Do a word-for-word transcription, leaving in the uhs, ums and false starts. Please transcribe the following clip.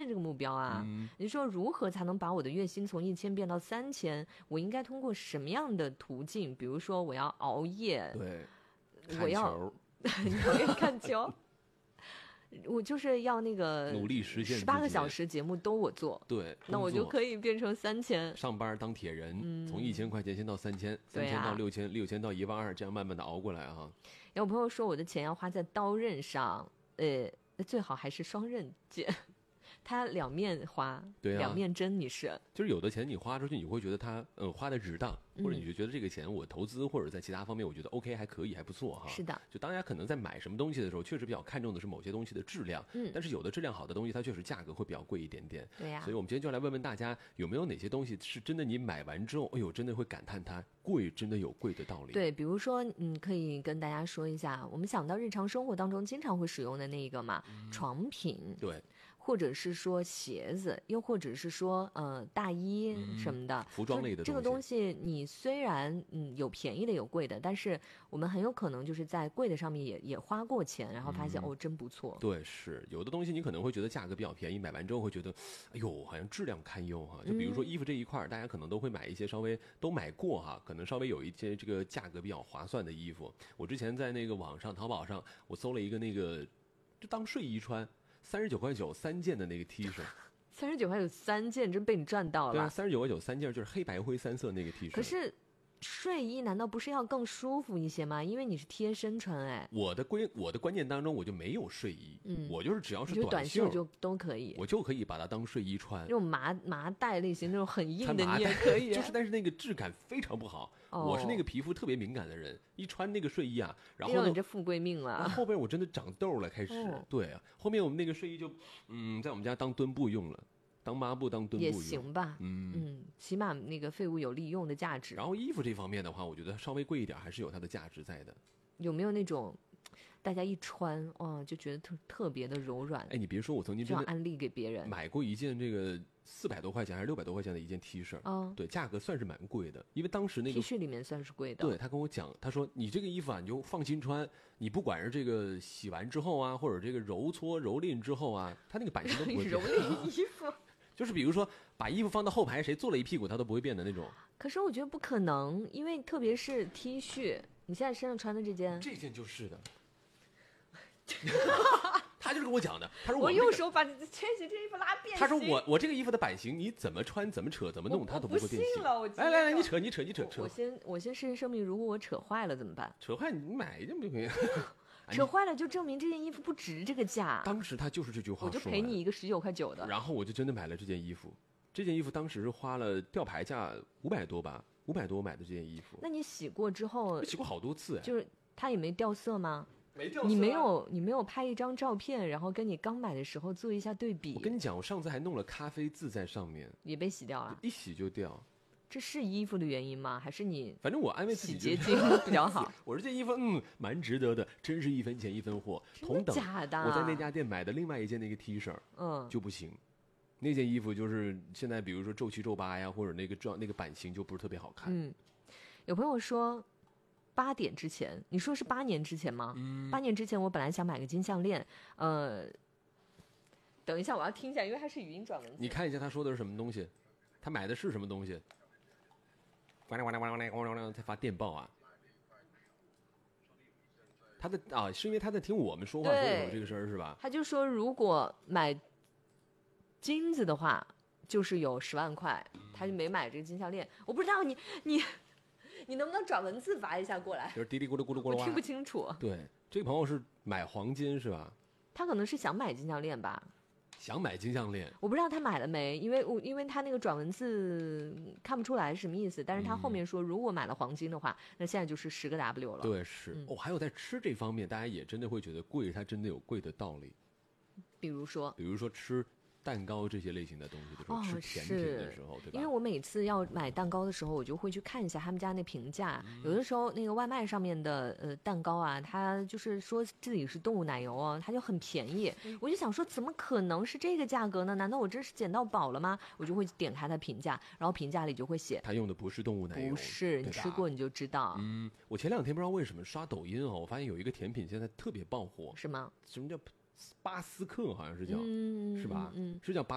这个目标啊。嗯、你说如何才能把我的月薪从一千变到三千？我应该通过什么样的途径？比如说我要熬夜， 对， 我要熬夜看球。我就是要那个努力实现十八个小时节目都我做， 对， 那我就可以变成三千。 上班当铁人， 嗯、 从一千块钱先到三千，三千到六千，六千到一万二，这样慢慢的熬过来哈。 有朋友说我的钱要花在刀刃上，呃，最好还是双刃剑。它两面花， 对啊， 两面针，你是就是有的钱你花出去，你会觉得它呃花的值当，或者你就觉得这个钱我投资或者在其他方面我觉得 OK 还可以还不错哈。 是的， 就大家可能在买什么东西的时候，确实比较看重的是某些东西的质量，嗯，但是有的质量好的东西它确实价格会比较贵一点点， 对呀、啊。 所以我们今天就来问问大家，有没有哪些东西是真的你买完之后，哎呦，真的会感叹它贵，真的有贵的道理。 对，比如说嗯，可以跟大家说一下，我们想到日常生活当中经常会使用的那一个嘛，嗯、床品， 对。 或者是说鞋子，又或者是说呃大衣什么的、嗯、 服装类的东西， 这个东西你虽然嗯有便宜的有贵的，但是我们很有可能就是在贵的上面也也花过钱，然后发现、嗯、哦真不错。 对，是有的东西你可能会觉得价格比较便宜，买完之后会觉得哎呦好像质量堪忧哈。就比如说衣服这一块、嗯、大家可能都会买一些稍微都买过哈，可能稍微有一些这个价格比较划算的衣服。我之前在那个网上淘宝上我搜了一个那个就当睡衣穿，三十九块九三件的那个 T 恤， 三十九块九三件，真被你赚到了。 对啊，三十九块九三件就是黑白灰三色那个 T 恤。 可是睡衣难道不是要更舒服一些吗？因为你是贴身穿哎。 我的观我的观念当中我就没有睡衣，嗯，我就是只要是短袖就都可以， 我就可以把它当睡衣穿。 那种麻麻袋类型那种很硬的你也可以、啊， 就是但是那个质感非常不好。哦、我是那个皮肤特别敏感的人，一穿那个睡衣啊，然后呢， 你这富贵命了。 后边我真的长痘了，开始。哦、对啊，后面我们那个睡衣就嗯，在我们家当墩布用了。当抹布当墩布也行吧，嗯嗯，起码那个废物有利用的价值。 然后衣服这方面的话，我觉得稍微贵一点还是有它的价值在的。 有没有那种大家一穿哇、哦、就觉得特特别的柔软？ 哎，你别说，我曾经真的安利给别人买过一件这个四百多块钱还是六百多块钱的一件 T 恤，嗯，对，价格算是蛮贵的，因为当时那个 T 恤里面算是贵的。 对，他跟我讲，他说你这个衣服啊，你就放心穿，你不管是这个洗完之后啊，或者这个揉搓揉蔺之后啊，它那个版型都不会变。 揉蔺衣服。 就是比如说把衣服放到后排，谁坐了一屁股它都不会变的那种。 可是我觉得不可能，因为特别是 T 恤，你现在身上穿的这件， 这件就是的。他就是跟我讲的，他说我, 我右手把这这这衣服拉变形。 他说我我这个衣服的版型，你怎么穿怎么扯怎么弄，它都不会变形。 了，我来来来，你扯你扯你扯扯。 我先我先事先声明，如果我扯坏了怎么办？ 扯坏你买一件就可以。 扯坏了就证明这件衣服不值这个价。 当时他就是这句话说， 我就赔你一个十九块九的。 然后我就真的买了这件衣服，这件衣服当时是花了吊牌价五百多吧，五百多买的这件衣服。 那你洗过之后？ 洗过好多次哎。 就是它也没掉色吗？ 没掉色、啊。 你没有你没有拍一张照片，然后跟你刚买的时候做一下对比。 我跟你讲，我上次还弄了咖啡渍在上面， 也被洗掉了。 一洗就掉。 这是衣服的原因吗？还是你？ 反正我安慰自己， 洗洁精比较好。 我说这衣服嗯蛮值得的，真是一分钱一分货。同等假的。 我在那家店买的另外一件那个 T 恤，嗯，就不行。那件衣服就是现在比如说皱七皱八呀，或者那个状那个版型就不是特别好看。 嗯，有朋友说八点之前，你说是八年之前吗？嗯，八年之前我本来想买个金项链，呃，等一下我要听一下，因为它是语音转文字。 你看一下他说的是什么东西，他买的是什么东西？呱啦呱啦呱啦呱啦呱啦，才发电报啊！他的啊，是因为他在听我们说话，所以有这个声儿是吧？ 他就说，如果买金子的话，就是有十万块，他就没买这个金项链。我不知道你你你能不能转文字发一下过来？ 就是嘀嘀咕噜咕噜咕噜， 我听不清楚。 对，这个朋友是买黄金是吧？ 他可能是想买金项链吧。 想买金项链， 我不知道他买了没，因为我因为他那个转文字看不出来是什么意思，但是他后面说如果买了黄金的话，嗯、那现在就是十个 W 了。 对，是、嗯、哦。还有在吃这方面，大家也真的会觉得贵，它真的有贵的道理。 比如说， 比如说吃蛋糕这些类型的东西的时候， 哦、 吃甜品的时候，对吧？ 因为我每次要买蛋糕的时候，我就会去看一下他们家那评价。嗯、有的时候那个外卖上面的呃蛋糕啊，它就是说自己是动物奶油哦，它就很便宜。嗯、我就想说，怎么可能是这个价格呢？难道我真是捡到宝了吗？我就会点开它评价，然后评价里就会写， 它用的不是动物奶油， 不是，你吃过你就知道。 嗯，我前两天不知道为什么刷抖音哦，我发现有一个甜品现在特别爆火， 是吗？ 什么叫巴斯克？好像是叫， 嗯、 是吧？ 嗯， 是叫巴。